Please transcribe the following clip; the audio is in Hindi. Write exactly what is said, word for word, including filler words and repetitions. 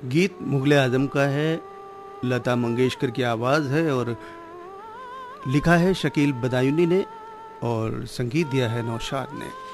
गीत मुगले आजम का है, लता मंगेशकर की आवाज़ है और लिखा है शकील बदायूनी ने और संगीत दिया है नौशाद ने।